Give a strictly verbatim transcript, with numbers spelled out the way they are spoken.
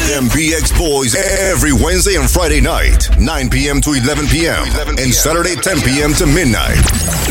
Them B X Boys every Wednesday and Friday night, nine p.m. to eleven p.m. and Saturday ten p.m. to midnight.